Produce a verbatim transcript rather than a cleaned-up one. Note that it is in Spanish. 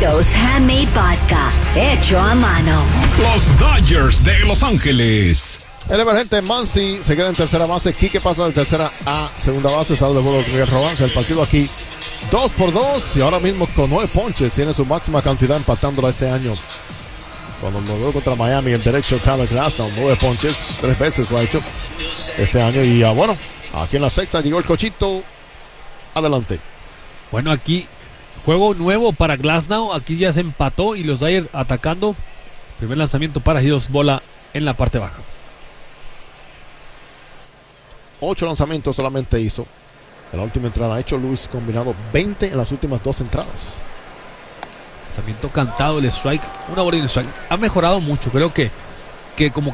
Tito's Handmade Vodka, hecho a mano. Los Dodgers de Los Ángeles. El emergente Muncy se queda en tercera base. Quique pasa de tercera a segunda base. Salud de vuelo de Rodríguez. El partido aquí dos por dos. Y ahora mismo con nueve ponches tiene su máxima cantidad empatándola este año. Cuando movió contra Miami el derecho Tyler Glasnow, nueve ponches, tres veces lo ha hecho este año. Y uh, bueno, aquí en la sexta llegó el Cochito. Adelante. Bueno, aquí juego nuevo para Glasnow. Aquí ya se empató y los Dodgers atacando. Primer lanzamiento para Giros, bola en la parte baja. Ocho lanzamientos solamente hizo en la última entrada. Ha hecho Luis combinado veinte en las últimas dos entradas. Lanzamiento cantado, el strike, una bola y un strike. Ha mejorado mucho. Creo que, que como